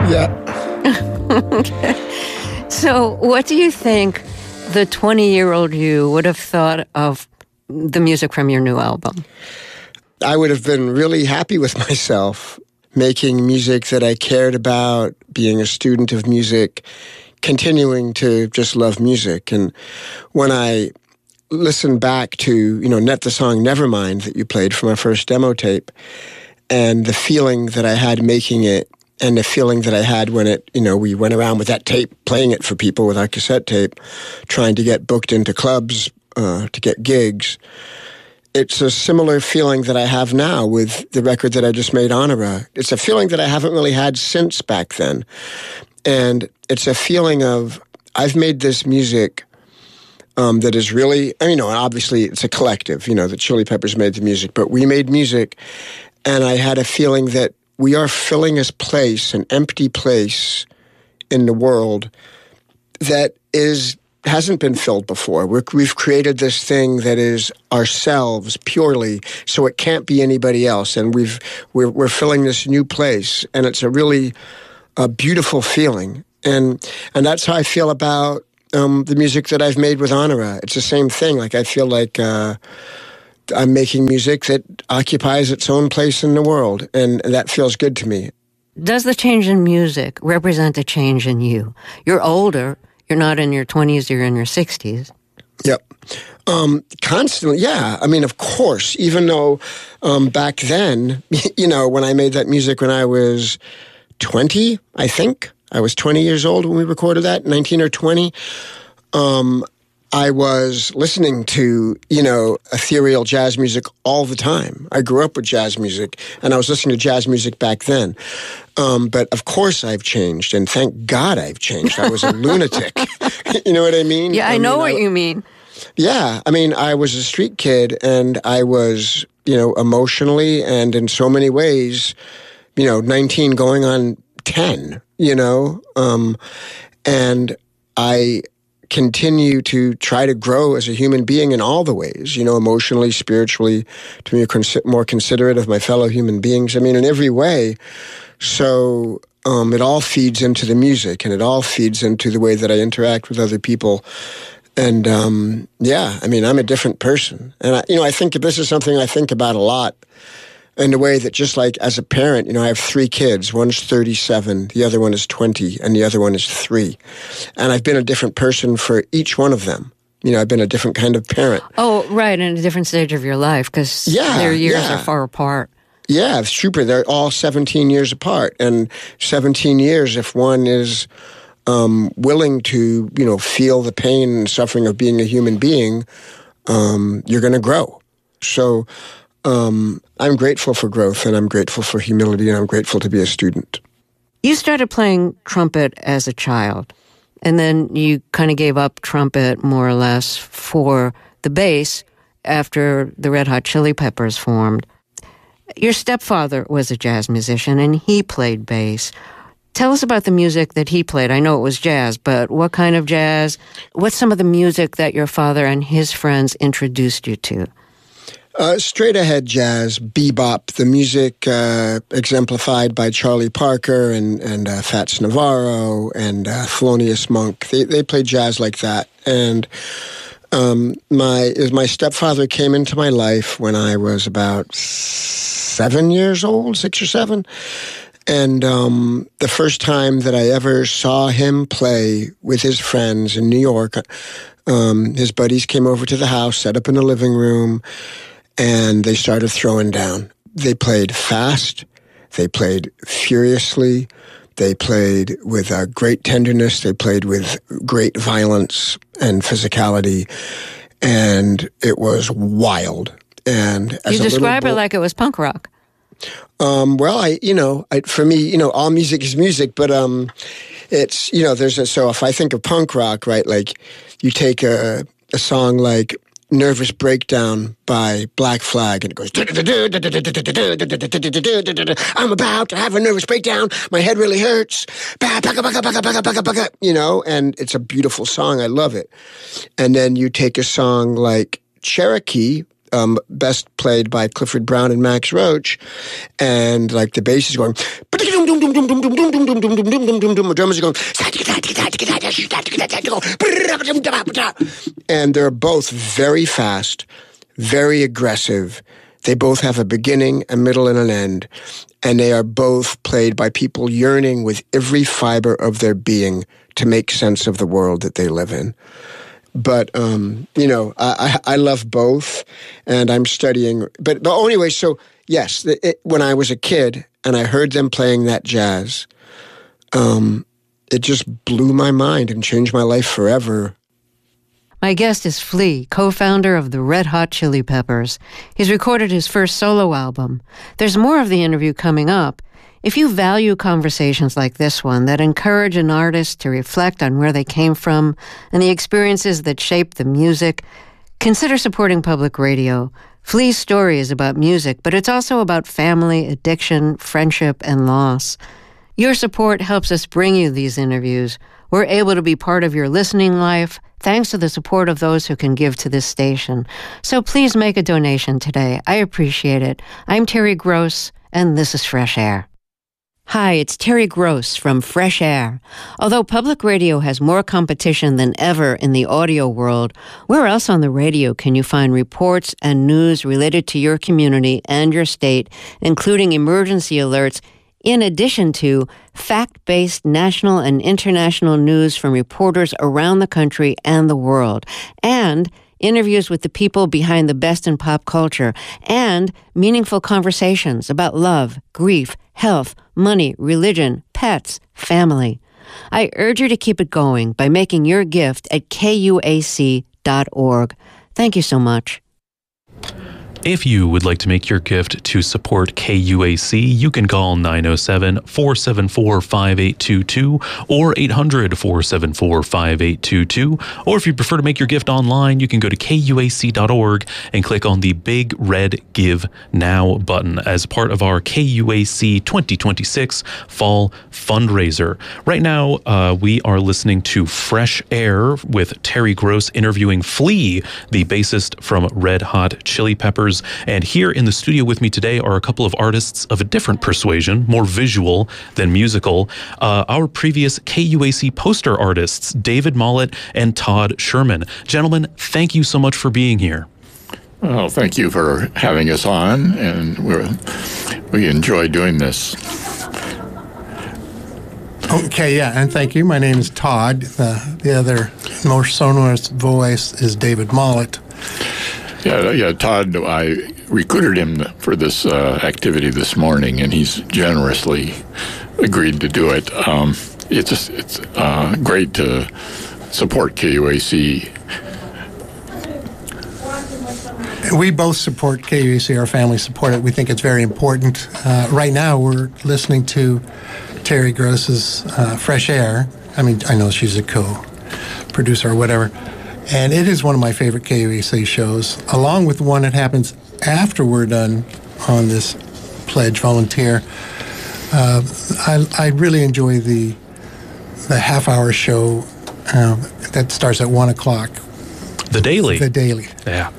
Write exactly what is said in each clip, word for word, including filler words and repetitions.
Yeah. Okay. So what do you think the twenty-year-old you would have thought of the music from your new album? I would have been really happy with myself, making music that I cared about, being a student of music, continuing to just love music. And when I listen back to, you know, net the song Nevermind that you played from our first demo tape, and the feeling that I had making it, and the feeling that I had when it, you know, we went around with that tape, playing it for people with our cassette tape, trying to get booked into clubs, uh, to get gigs. It's a similar feeling that I have now with the record that I just made, Honora. It's a feeling that I haven't really had since back then. And it's a feeling of, I've made this music um, that is really, I mean, you know, obviously it's a collective, you know, the Chili Peppers made the music, but we made music, and I had a feeling that we are filling a place, an empty place in the world that is hasn't been filled before. We're, we've created this thing that is ourselves purely, so it can't be anybody else. And we've we're, we're filling this new place, and it's a really a beautiful feeling. And and that's how I feel about um, the music that I've made with Honora. It's the same thing. Like I feel like uh, I'm making music that occupies its own place in the world, and that feels good to me. Does the change in music represent a change in you? You're older. You're not in your twenties, you're in your sixties. Yep. Um, constantly, yeah. I mean, of course, even though um, back then, you know, when I made that music when I was twenty, I think, I was twenty years old when we recorded that, nineteen or twenty, um, I was listening to, you know, ethereal jazz music all the time. I grew up with jazz music, and I was listening to jazz music back then. Um, but of course I've changed, and thank God I've changed. I was a lunatic. You know what I mean? Yeah, I, I know mean, what I, you mean. Yeah, I mean, I was a street kid, and I was, you know, emotionally and in so many ways, you know, nineteen going on ten, you know, um, and I continue to try to grow as a human being in all the ways, you know, emotionally, spiritually, to be more considerate of my fellow human beings. I mean, in every way. So um, it all feeds into the music, and it all feeds into the way that I interact with other people. And um, yeah, I mean, I'm a different person. And, I, you know, I think this is something I think about a lot in the way that just like as a parent, you know, I have three kids. One's thirty-seven, the other one is twenty, and the other one is three. And I've been a different person for each one of them. You know, I've been a different kind of parent. Oh, right, in a different stage of your life, because yeah, their years yeah. are far apart. Yeah, it's true. They're all seventeen years apart. And seventeen years, if one is um, willing to, you know, feel the pain and suffering of being a human being, um, you're going to grow. So um, I'm grateful for growth, and I'm grateful for humility, and I'm grateful to be a student. You started playing trumpet as a child, and then you kind of gave up trumpet more or less for the bass after the Red Hot Chili Peppers formed. Your stepfather was a jazz musician, and he played bass. Tell us about the music that he played. I know it was jazz, but what kind of jazz? What's some of the music that your father and his friends introduced you to? Uh, straight ahead jazz, bebop, the music uh, exemplified by Charlie Parker and, and uh, Fats Navarro and uh, Thelonious Monk. They, they played jazz like that. And um, my my stepfather came into my life when I was about seven years old, six or seven. And um, the first time that I ever saw him play with his friends in New York, um, his buddies came over to the house, set up in the living room, and they started throwing down. They played fast. They played furiously. They played with uh, great tenderness. They played with great violence and physicality. And it was wild. And as you describe bo- it like it was punk rock. Um, well, I, you know, I, for me, you know, all music is music, but um, it's, you know, there's a, so if I think of punk rock, right, like you take a, a song like Nervous Breakdown by Black Flag, and it goes, I'm about to have a nervous breakdown, my head really hurts, you know, and it's a beautiful song, I love it. And then you take a song like Cherokee um, best played by Clifford Brown and Max Roach, and like the bass is going, the drummers are going, and they're both very fast, very aggressive. They both have a beginning, a middle, and an end, and they are both played by people yearning with every fiber of their being to make sense of the world that they live in. But, um, you know, I, I love both, and I'm studying. But, but anyway, so, yes, it, when I was a kid and I heard them playing that jazz, um, it just blew my mind and changed my life forever. My guest is Flea, co-founder of the Red Hot Chili Peppers. He's recorded his first solo album. There's more of the interview coming up. If you value conversations like this one that encourage an artist to reflect on where they came from and the experiences that shaped the music, consider supporting public radio. Flea's story is about music, but it's also about family, addiction, friendship, and loss. Your support helps us bring you these interviews. We're able to be part of your listening life thanks to the support of those who can give to this station. So please make a donation today. I appreciate it. I'm Terry Gross, and this is Fresh Air. Hi, it's Terry Gross from Fresh Air. Although public radio has more competition than ever in the audio world, where else on the radio can you find reports and news related to your community and your state, including emergency alerts, in addition to fact-based national and international news from reporters around the country and the world, and interviews with the people behind the best in pop culture, and meaningful conversations about love, grief, health, money, religion, pets, family. I urge you to keep it going by making your gift at K U A C dot org. Thank you so much. If you would like to make your gift to support K U A C, you can call nine oh seven, four seven four, five eight two two or eight hundred, four seven four, five eight two two. Or if you prefer to make your gift online, you can go to K U A C dot org and click on the big red Give Now button as part of our K U A C twenty twenty-six Fall Fundraiser. Right now, uh, we are listening to Fresh Air with Terry Gross interviewing Flea, the bassist from Red Hot Chili Peppers. And here in the studio with me today are a couple of artists of a different persuasion, more visual than musical. Uh, our previous K U A C poster artists, David Mollett and Todd Sherman. Gentlemen, thank you so much for being here. Well, thank you for having us on, and we're, we enjoy doing this. Okay, yeah, and thank you. My name is Todd. Uh, the other more sonorous voice is David Mollett. Yeah, yeah, Todd, I recruited him for this uh, activity this morning, and he's generously agreed to do it. Um, it's just, it's uh, great to support K U A C. We both support K U A C. Our family support it. We think it's very important. Uh, right now, we're listening to Terry Gross's uh, Fresh Air. I mean, I know she's a co-producer or whatever. And it is one of my favorite K U A C shows, along with the one that happens after we're done on this pledge volunteer. Uh, I, I really enjoy the the half-hour show uh, that starts at one o'clock. The Daily. The Daily. Yeah.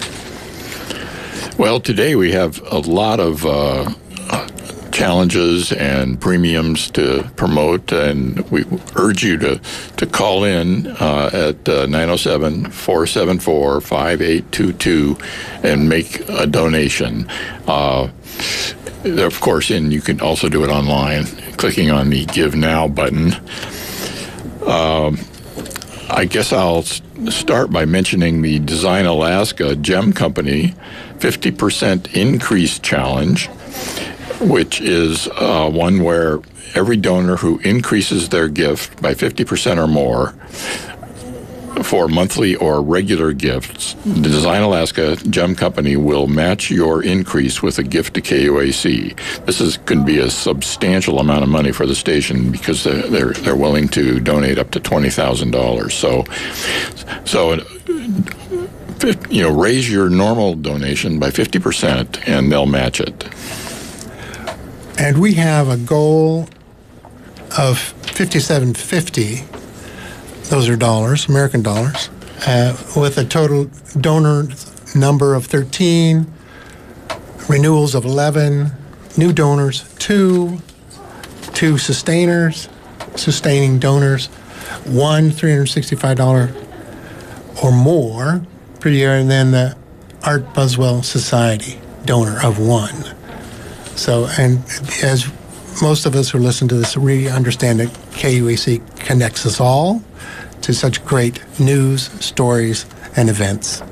Well, today we have a lot of uh, challenges and premiums to promote, and we urge you to, to call in uh, at uh, nine oh seven, four seven four, five eight two two and make a donation. Uh, of course, and you can also do it online, clicking on the Give Now button. Um, I guess I'll start by mentioning the Design Alaska Gem Company fifty percent Increase Challenge, which is uh, one where every donor who increases their gift by fifty percent or more for monthly or regular gifts, the Design Alaska Gem Company will match your increase with a gift to K U A C. This is can be a substantial amount of money for the station because they're they're, they're willing to donate up to twenty thousand dollars. So, so. You know, raise your normal donation by fifty percent and they'll match it. And we have a goal of fifty-seven fifty. Those are dollars, American dollars, uh, with a total donor number of thirteen, renewals of eleven, new donors two, two sustainers, sustaining donors, one three hundred sixty-five dollars or more per year, and then the Art Buswell Society donor of one. So, and as most of us who listen to this really understand that K U A C connects us all to such great news, stories, and events.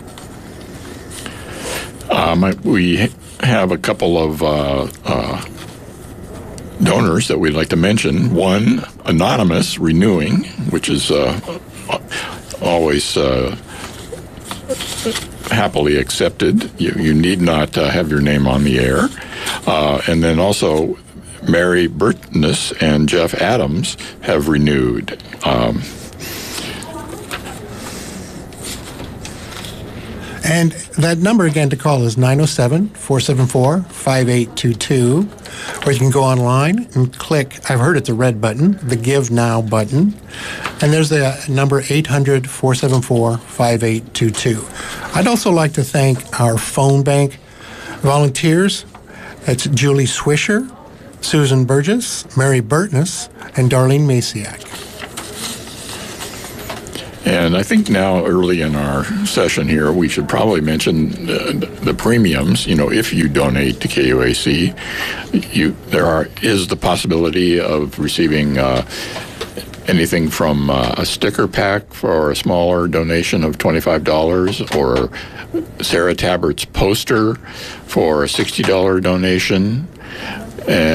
Um, we have a couple of uh, uh, donors that we'd like to mention. One, Anonymous Renewing, which is uh, always uh, happily accepted. You, you need not uh, have your name on the air. Uh, and then also Mary Burtness and Jeff Adams have renewed. Um, And that number again to call is nine oh seven, four seven four, five eight two two. Or you can go online and click, I've heard it's a red button, the Give Now button. And there's the number eight hundred, four seven four, five eight two two. I'd also like to thank our phone bank volunteers. It's Julie Swisher, Susan Burgess, Mary Burtness, and Darlene Masiak. And I think now, early in our session here, we should probably mention uh, the premiums. You know, if you donate to K U A C, you there are is the possibility of receiving uh, anything from uh, a sticker pack for a smaller donation of twenty-five dollars, or Sarah Tabbert's poster for a sixty dollars donation. And